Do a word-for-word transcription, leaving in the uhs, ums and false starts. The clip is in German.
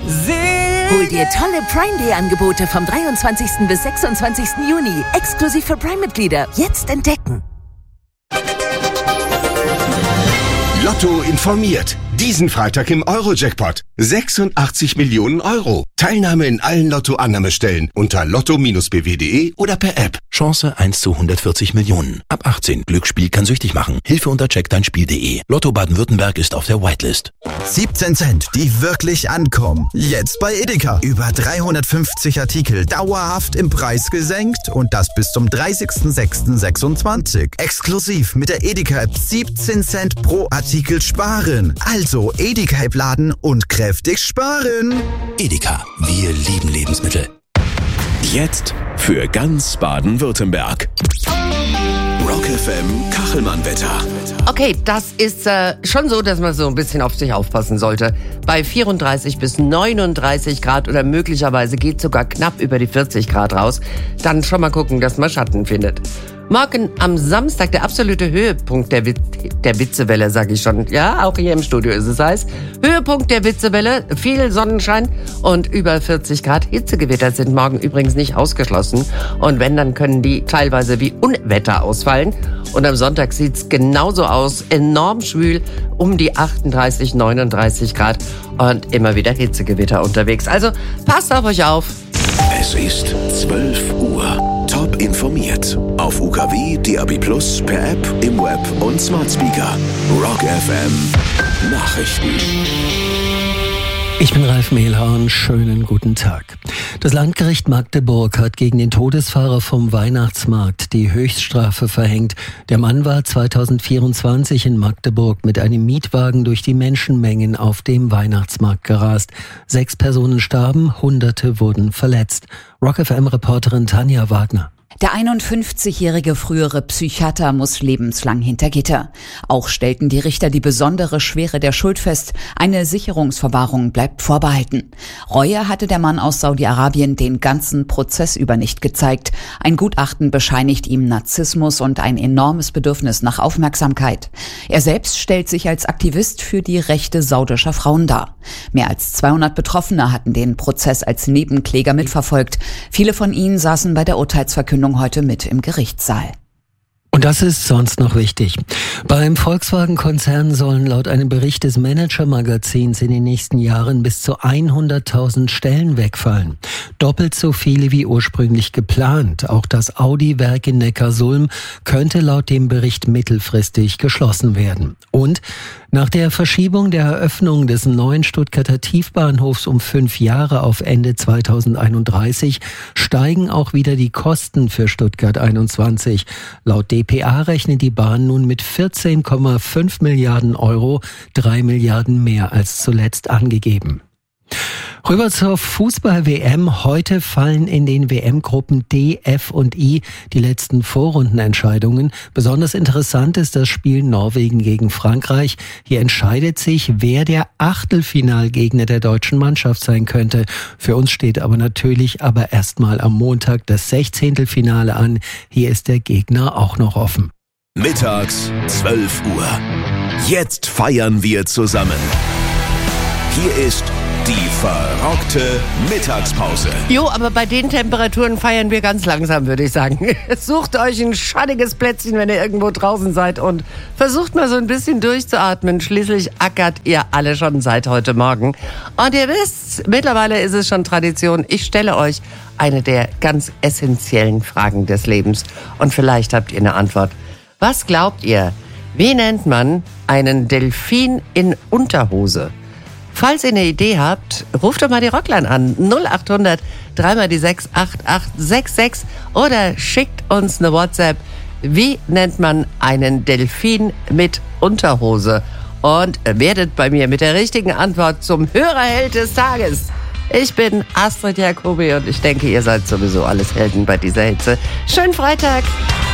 Hol dir tolle Prime Day Angebote vom dreiundzwanzigsten bis sechsundzwanzigsten Juni. Exklusiv für Prime-Mitglieder. Jetzt entdecken. Lotto informiert. Diesen Freitag im Euro-Jackpot. sechsundachtzig Millionen Euro. Teilnahme in allen Lotto-Annahmestellen unter lotto Bindestrich b w punkt d e oder per App. Chance eins zu hundertvierzig Millionen. Ab achtzehn. Glücksspiel kann süchtig machen. Hilfe unter check dein spiel punkt d e. Lotto Baden-Württemberg ist auf der Whitelist. siebzehn Cent, die wirklich ankommen. Jetzt bei Edeka. Über dreihundertfünfzig Artikel dauerhaft im Preis gesenkt und das bis zum dreißigsten sechsten sechsundzwanzig. Exklusiv mit der Edeka-App siebzehn Cent pro Artikel sparen. Also Edeka-App laden und kräftig sparen. Edeka, wir lieben Lebensmittel. Jetzt für ganz Baden-Württemberg. Rock F M Kachelmann-Wetter. Okay, das ist äh, schon so, dass man so ein bisschen auf sich aufpassen sollte. Bei vierunddreißig bis neununddreißig Grad oder möglicherweise geht sogar knapp über die vierzig Grad raus. Dann schon mal gucken, dass man Schatten findet. Morgen am Samstag der absolute Höhepunkt der, Wit- der Hitzewelle, sag ich schon. Ja, auch hier im Studio ist es heiß. Höhepunkt der Hitzewelle, viel Sonnenschein und über vierzig Grad. Hitzegewitter sind morgen übrigens nicht ausgeschlossen. Und wenn, dann können die teilweise wie Unwetter ausfallen. Und am Sonntag sieht's genauso aus. Enorm schwül, um die achtunddreißig, neununddreißig Grad und immer wieder Hitzegewitter unterwegs. Also passt auf euch auf. Es ist zwölf Uhr. Top informiert. Auf U K W, D A B plus, per App, im Web und Smart Speaker. Rock F M Nachrichten. Ich bin Ralf Mehlhorn, schönen guten Tag. Das Landgericht Magdeburg hat gegen den Todesfahrer vom Weihnachtsmarkt die Höchststrafe verhängt. Der Mann war zweitausendvierundzwanzig in Magdeburg mit einem Mietwagen durch die Menschenmengen auf dem Weihnachtsmarkt gerast. Sechs Personen starben, Hunderte wurden verletzt. Rock F M-Reporterin Tanja Wagner. Der einundfünfzigjährige frühere Psychiater muss lebenslang hinter Gitter. Auch stellten die Richter die besondere Schwere der Schuld fest. Eine Sicherungsverwahrung bleibt vorbehalten. Reue hatte der Mann aus Saudi-Arabien den ganzen Prozess über nicht gezeigt. Ein Gutachten bescheinigt ihm Narzissmus und ein enormes Bedürfnis nach Aufmerksamkeit. Er selbst stellt sich als Aktivist für die Rechte saudischer Frauen dar. Mehr als zweihundert Betroffene hatten den Prozess als Nebenkläger mitverfolgt. Viele von ihnen saßen bei der Urteilsverkündung heute mit im Gerichtssaal. Und das ist sonst noch wichtig. Beim Volkswagen-Konzern sollen laut einem Bericht des Manager-Magazins in den nächsten Jahren bis zu hunderttausend Stellen wegfallen. Doppelt so viele wie ursprünglich geplant. Auch das Audi-Werk in Neckarsulm könnte laut dem Bericht mittelfristig geschlossen werden. Und nach der Verschiebung der Eröffnung des neuen Stuttgarter Tiefbahnhofs um fünf Jahre auf Ende zweitausendeinunddreißig steigen auch wieder die Kosten für Stuttgart einundzwanzig. Laut D P A rechnet die Bahn nun mit vierzehn Komma fünf Milliarden Euro, drei Milliarden mehr als zuletzt angegeben. Rüber zur Fußball-W M. Heute fallen in den W M-Gruppen D, F und I die letzten Vorrundenentscheidungen. Besonders interessant ist das Spiel Norwegen gegen Frankreich. Hier entscheidet sich, wer der Achtelfinalgegner der deutschen Mannschaft sein könnte. Für uns steht aber natürlich aber erstmal am Montag das Sechzehntelfinale an. Hier ist der Gegner auch noch offen. Mittags zwölf Uhr. Jetzt feiern wir zusammen. Hier ist die verrockte Mittagspause. Jo, aber bei den Temperaturen feiern wir ganz langsam, würde ich sagen. Sucht euch ein schattiges Plätzchen, wenn ihr irgendwo draußen seid und versucht mal so ein bisschen durchzuatmen. Schließlich ackert ihr alle schon seit heute Morgen. Und ihr wisst, mittlerweile ist es schon Tradition. Ich stelle euch eine der ganz essentiellen Fragen des Lebens. Und vielleicht habt ihr eine Antwort. Was glaubt ihr? Wie nennt man einen Delfin in Unterhose? Falls ihr eine Idee habt, ruft doch mal die Rockline an. null acht hundert drei mal die sechs acht acht sechs sechs oder schickt uns eine WhatsApp. Wie nennt man einen Delfin mit Unterhose? Und werdet bei mir mit der richtigen Antwort zum Hörerheld des Tages. Ich bin Astrid Jacobi und ich denke, ihr seid sowieso alles Helden bei dieser Hitze. Schönen Freitag!